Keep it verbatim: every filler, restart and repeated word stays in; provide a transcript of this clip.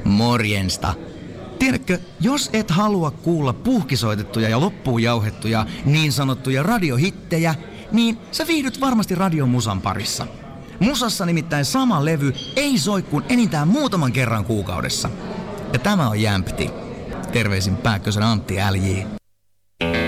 Morjensta. Tiedätkö, jos et halua kuulla puhkisoitettuja ja loppuun jauhettuja niin sanottuja radiohittejä, niin sä viihdyt varmasti radiomusan parissa. Musassa nimittäin sama levy ei soi kuin enintään muutaman kerran kuukaudessa. Ja tämä on Jämpti. Terveisin Pääkkösen Antti L J.